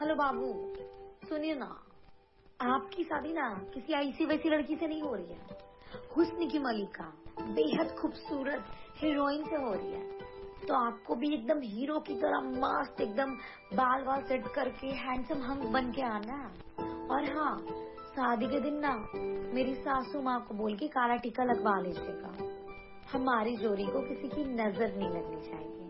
Hello बाबू, सुनिए ना, आपकी शादी ना किसी ऐसी वैसी लड़की से नहीं हो रही है। हुस्न की मलिका, बेहद खूबसूरत हीरोइन से हो रही है। तो आपको भी एकदम हीरो की तरह मस्त एकदम बाल बाल सेट करके हैंडसम हंक बन के आना है। और हाँ, शादी के दिन ना मेरी सासू माँ को बोल के काला टीका लगवा लीजिएगा। हमारी जोड़ी को किसी की नजर नहीं लगनी चाहिए।